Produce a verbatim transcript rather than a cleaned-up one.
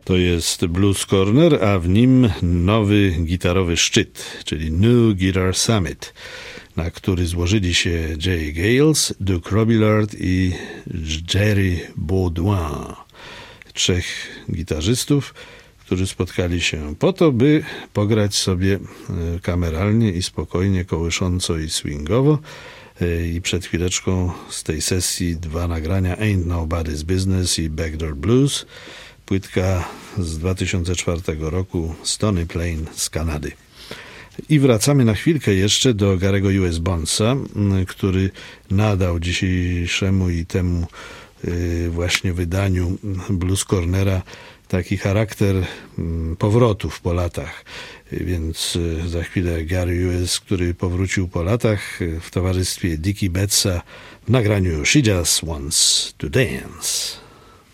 To jest Blues Corner, a w nim nowy gitarowy szczyt, czyli New Guitar Summit, na który złożyli się Jay Gales, Duke Robillard i Jerry Baudouin. Trzech gitarzystów, którzy spotkali się po to, by pograć sobie kameralnie i spokojnie, kołysząco i swingowo. I przed chwileczką z tej sesji dwa nagrania Ain't Nobody's Business i Backdoor Blues. Płytka z dwa tysiące czwartego roku Stony Plain z Kanady. I wracamy na chwilkę jeszcze do Gary'ego U S Bondsa, który nadał dzisiejszemu i temu właśnie wydaniu Blues Cornera taki charakter powrotów po latach. Więc za chwilę Gary U S, który powrócił po latach w towarzystwie Dickie Betsa w nagraniu She Just Wants to Dance.